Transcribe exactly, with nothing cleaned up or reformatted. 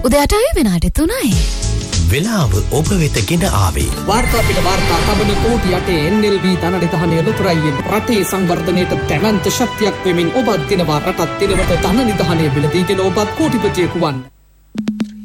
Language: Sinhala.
උදේ අටයි විනාඩි තුනයි. වෙලාව ඔබ වෙත ගෙන ආවේ වාර්තා පිට වාර්තා තබන කෝටි යටේ එන් එල් බී ධනනිධානය ලොතරැයියෙන් රටේ සංවර්ධනයට දැවැන්ත ශක්තියක් වෙමින් ඔබත් දිනවා රටත් දිනවට ධන නිධානය මිලදීගෙන ඔබත් කෝටිපතියෙකු වන්න.